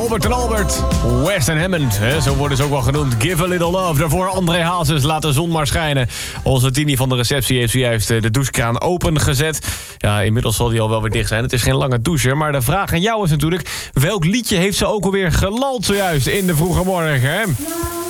Albert en Albert, West en Hammond, hè, zo worden ze ook wel genoemd. Give a little love. Daarvoor André Hazes, laat de zon maar schijnen. Onze Tini van de receptie heeft zojuist de douchekraan opengezet. Ja, inmiddels zal die al wel weer dicht zijn. Het is geen lange doucher, maar de vraag aan jou is natuurlijk... welk liedje heeft ze ook alweer gelald zojuist in de vroege morgen, hè?